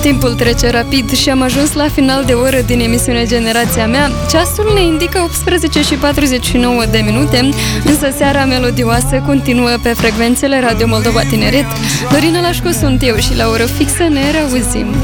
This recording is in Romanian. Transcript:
Timpul trece rapid și am ajuns la final de oră din emisiunea Generația Mea. Ceasul ne indică 18:49 de minute, însă seara melodioasă continuă pe frecvențele Radio Moldova Tineret. Dorina Lașcu sunt eu și la oră fixă ne reauzim.